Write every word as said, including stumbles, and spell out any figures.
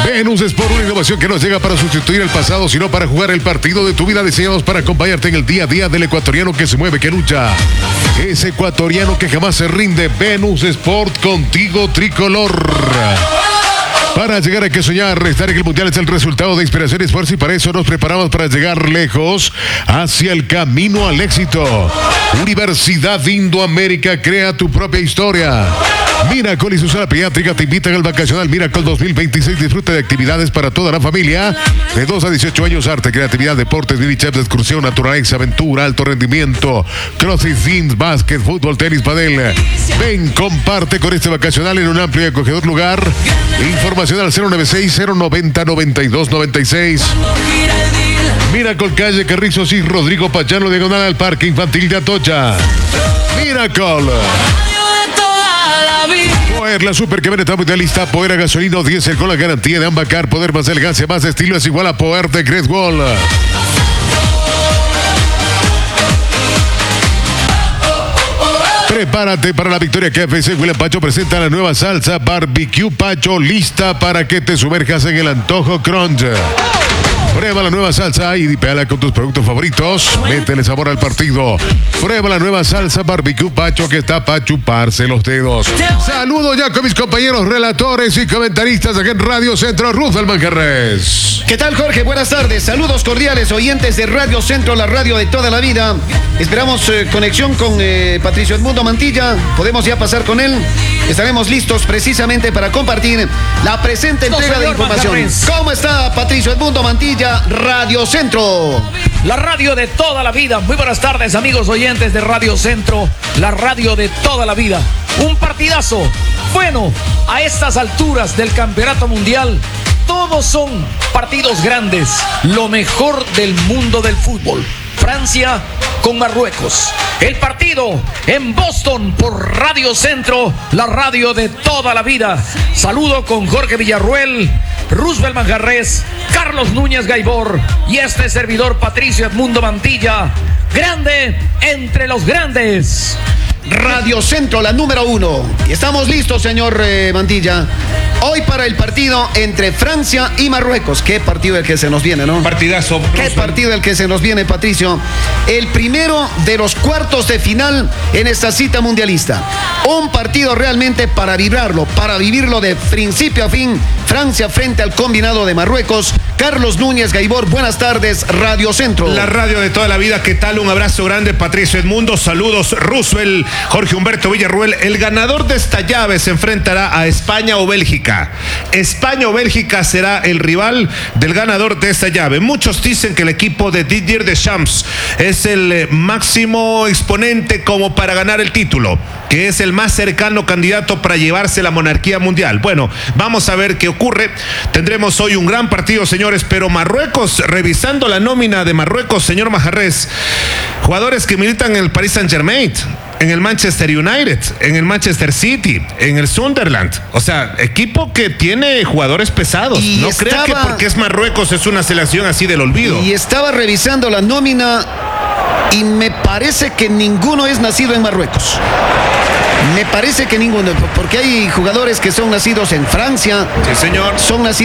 Venus Sport, una innovación que no llega para sustituir el pasado, sino para jugar el partido de tu vida. Diseñados para acompañarte en el día a día del ecuatoriano que se mueve, que lucha. Ese ecuatoriano que jamás se rinde. Venus Sport, contigo tricolor. Para llegar hay que soñar. Estar en el Mundial es el resultado de inspiración y esfuerzo, y para eso nos preparamos para llegar lejos hacia el camino al éxito. Universidad Indoamérica, crea tu propia historia. Miracle y su sala pediátrica te invitan al vacacional Miracle dos mil veintiséis. Disfruta de actividades para toda la familia. De dos a dieciocho años, arte, creatividad, deportes, mini chefs de excursión, Naturanex, aventura, alto rendimiento, crossfit, jeans, básquet, fútbol, tenis, padel. Ven, comparte con este vacacional en un amplio y acogedor lugar. Información al cero noventa y seis, cero noventa, noventa y dos noventa y seis. Miracle, calle Carrizo, sí, Rodrigo Pachano, diagonal al Parque Infantil de Atocha. Miracle. Poder, la super camioneta mundialista, Poder a gasolina o diésel con la garantía de Ambacar. Poder más elegancia, más estilo es igual a Poder de Great Wall. Prepárate para la victoria. K F C William Pacho presenta la nueva salsa Barbecue Pacho, lista para que te sumerjas en el antojo crunch. Prueba la nueva salsa y dipéala con tus productos favoritos. Métele sabor al partido. Prueba la nueva salsa Barbecue Pacho, que está para chuparse los dedos. Saludo ya con mis compañeros relatores y comentaristas aquí en Radio Centro. Rafael Manjarres. ¿Qué tal, Jorge? Buenas tardes. Saludos cordiales, oyentes de Radio Centro, la radio de toda la vida. Esperamos eh, conexión con eh, Patricio Edmundo Mantilla. Podemos ya pasar con él. Estaremos listos precisamente para compartir la presente entrega no, de información. Manjarres. ¿Cómo está Patricio Edmundo Mantilla? Radio Centro, la radio de toda la vida. Muy buenas tardes, amigos oyentes de Radio Centro, la radio de toda la vida. Un partidazo. Bueno, a estas alturas del campeonato mundial, todos son partidos grandes. Lo mejor del mundo del fútbol. Francia con Marruecos. El partido en Boston por Radio Centro, la radio de toda la vida. Saludo con Jorge Villarruel, Roosevelt Manjarres, Carlos Núñez Gaibor y este servidor Patricio Edmundo Mantilla. Grande entre los grandes. Radio Centro, la número uno. Estamos listos, señor eh, Mantilla. Hoy para el partido entre Francia y Marruecos. Qué partido el que se nos viene, ¿no? Partidazo. Qué Roosevelt. partido el que se nos viene, Patricio. El primero de los cuartos de final en esta cita mundialista. Un partido realmente para vibrarlo, para vivirlo de principio a fin. Francia frente al combinado de Marruecos. Carlos Núñez Gaibor, buenas tardes, Radio Centro. La radio de toda la vida, ¿qué tal? Un abrazo grande, Patricio Edmundo. Saludos, Roosevelt, Jorge Humberto Villarruel. El ganador de esta llave se enfrentará a España o Bélgica. España o Bélgica será el rival del ganador de esta llave. Muchos dicen que el equipo de Didier Deschamps es el máximo exponente como para ganar el título, que es el más cercano candidato para llevarse la monarquía mundial. Bueno, vamos a ver qué ocurre. Tendremos hoy un gran partido, señores, pero Marruecos, revisando la nómina de Marruecos, señor Manjarres, jugadores que militan en el Paris Saint-Germain, en el Manchester United, en el Manchester City, en el Sunderland. O sea, equipo que tiene jugadores pesados. Y no estaba... crea que porque es Marruecos es una selección así del olvido. Y estaba revisando la nómina y me parece que ninguno es nacido en Marruecos. Me parece que ninguno, porque hay jugadores que son nacidos en Francia. Sí, señor. Son nacidos